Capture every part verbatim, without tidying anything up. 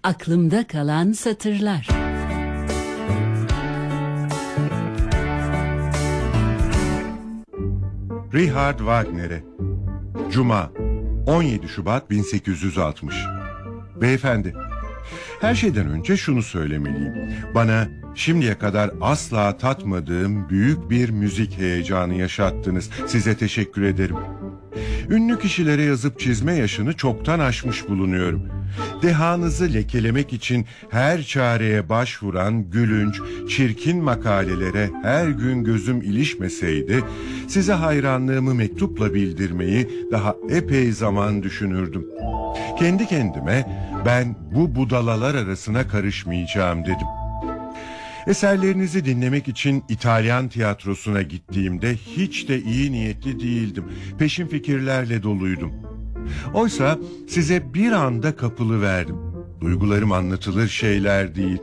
Aklımda kalan satırlar. Richard Wagner'e Cuma on yedi Şubat bin sekiz yüz altmış. Beyefendi, her şeyden önce şunu söylemeliyim. Bana şimdiye kadar asla tatmadığım büyük bir müzik heyecanı yaşattınız. Size teşekkür ederim. Ünlü kişilere yazıp çizme yaşını çoktan aşmış bulunuyorum. Dehanızı lekelemek için her çareye başvuran gülünç, çirkin makalelere her gün gözüm ilişmeseydi, size hayranlığımı mektupla bildirmeyi daha epey zaman düşünürdüm. Kendi kendime ben bu budalalar arasına karışmayacağım dedim. Eserlerinizi dinlemek için İtalyan tiyatrosuna gittiğimde hiç de iyi niyetli değildim. Peşin fikirlerle doluydum. Oysa size bir anda kapılıverdim. Duygularım anlatılır şeyler değil.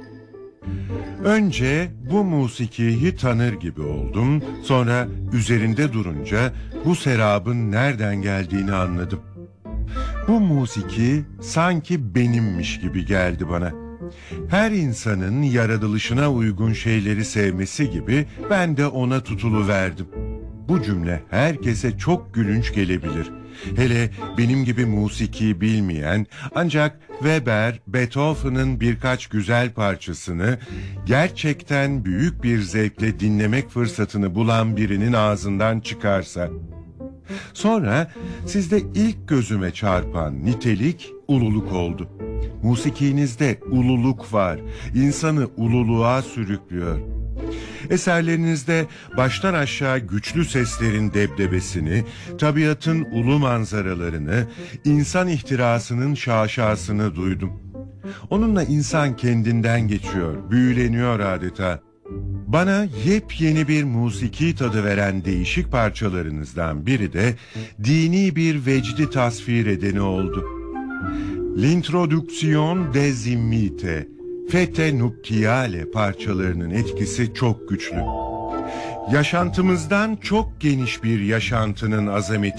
Önce bu musikiyi tanır gibi oldum. Sonra üzerinde durunca bu serabın nereden geldiğini anladım. Bu musiki sanki benimmiş gibi geldi bana. Her insanın yaratılışına uygun şeyleri sevmesi gibi ben de ona tutuluverdim. Bu cümle herkese çok gülünç gelebilir. Hele benim gibi musiki bilmeyen, ancak Weber, Beethoven'ın birkaç güzel parçasını gerçekten büyük bir zevkle dinlemek fırsatını bulan birinin ağzından çıkarsa. Sonra sizde ilk gözüme çarpan nitelik ululuk oldu. Musikinizde ululuk var, insanı ululuğa sürüklüyor. Eserlerinizde baştan aşağı güçlü seslerin debdebesini, tabiatın ulu manzaralarını, insan ihtirasının şaşasını duydum. Onunla insan kendinden geçiyor, büyüleniyor adeta. Bana yepyeni bir musiki tadı veren değişik parçalarınızdan biri de dini bir vecdi tasvir edeni oldu. L'Introduction des Immites, Fete Nuptiale parçalarının etkisi çok güçlü. Yaşantımızdan çok geniş bir yaşantının azameti